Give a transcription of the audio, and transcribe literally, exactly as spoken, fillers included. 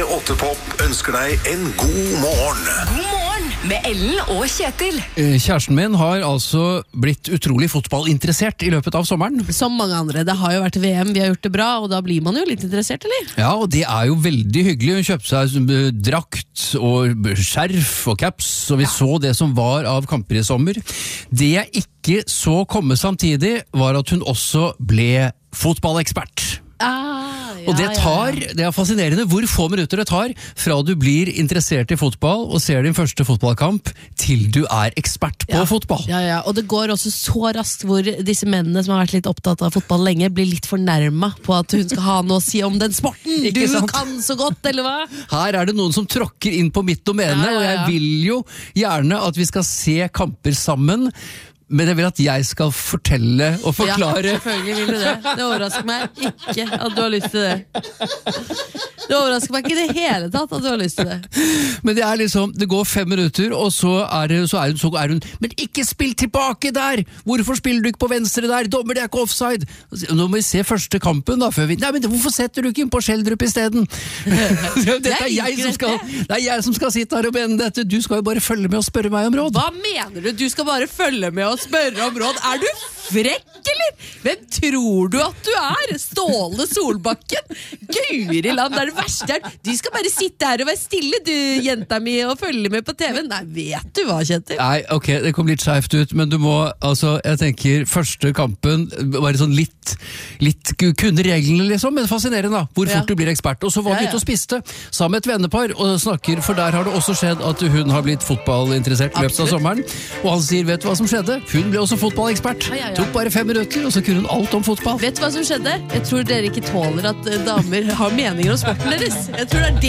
åtte Pop ønsker deg en god morgen. God morgen med Ellen og Kjetil. Kjæresten min har altså blitt utrolig fotballinteressert i løpet av sommeren. Som mange andre, det har jo vært V M, vi har gjort det bra, og da blir man jo litt interessert, eller? Ja, og det er jo veldig hyggelig. Hun kjøpte seg eh, drakt og skjerf og caps, og vi ja. så det som var av kamper i sommer. Det jeg ikke så komme samtidig, var at hun også ble fotballekspert. Ah, ja, og det tar, ja, ja. det er fascinerende hvor få minutter det tar fra du blir interessert i fotball og ser din første fotballkamp til du er ekspert på ja. fotball. Ja, ja, og det går også så raskt hvor disse mennene som har vært litt opptatt av fotball lenge blir litt fornærmet på at hun skal ha noe å si om den sporten. Ikke du sant? kan så godt, eller hva? Her er det noen som tråkker inn på mitt domene, Ja, ja, ja. og jeg vil jo gjerne at vi skal se kamper sammen. Men jeg vil at jeg skal fortelle og forklare. Ja, selvfølgelig vil du det. Det overrasker meg ikke at du har lyst til det. Det overrasker meg ikke i det hele tatt at du har lyst til det. Men det er liksom, det går fem minutter, og så er, det, så er, hun, så er hun Men ikke spill tilbake der! Hvorfor spiller du ikke på venstre der? Dommer, det er ikke offside! Nå må vi se første kampen da, før vi Nei, men hvorfor setter du ikke inn på Skjeldrup i stedet? Dette er jeg som skal Det er jeg som skal sitte her og mene dette. Du skal jo bare følge med og spørre meg om råd. Hva mener du? Du skal bare følge med og spørre om råd. Er du frekk, eller? Hvem tror du at du er? Ståle Solbakken? Guri land, det er det verste her. De skal bare sitte her og være stille, du, jenta mi, og følge med på T V. Nei, vet du hva, Kjetil? Nei, ok, det kom litt skjevt ut, men du må, altså, jeg tenker, første kampen var sånn litt, litt kunne reglene liksom, men fascinerende da, hvor fort Ja. du blir ekspert. Og så var vi Ja, ja. ute og spiste sammen med et vennepar, og snakker, for der har det også skjedd at hun har blitt fotballinteressert i løpet av Absolutt. sommeren, og han sier, vet du hva som skjedde? Hun ble også fotballekspert. Ja, ja, ja. Tok bare fem minutter, og så kunne hun alt om fotball. Vet du hva som skjedde? Jeg tror dere ikke tåler at eh, damer har meninger om sporten deres. Jeg tror det er det